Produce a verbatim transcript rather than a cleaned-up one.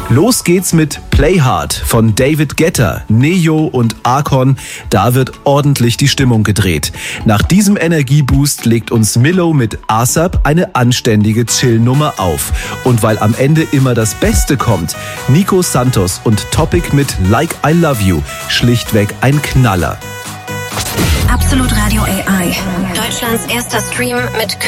Los geht's mit Play Hard von David Guetta, Neo und Akon. Da wird ordentlich die Stimmung gedreht. Nach diesem Energieboost legt uns Milo mit ASAP eine anständige Chill-Nummer auf. Und weil am Ende immer das Beste kommt, Nico Santos und Topic mit Like I Love You, schlichtweg ein Knaller. Absolut Radio A I. Deutschlands erster Stream mit